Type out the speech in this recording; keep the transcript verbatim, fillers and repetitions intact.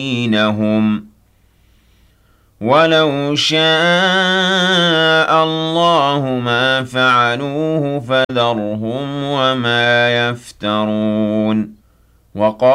دينهم ولو شاء الله ما فعلوه فذرهم وما يفترون وقال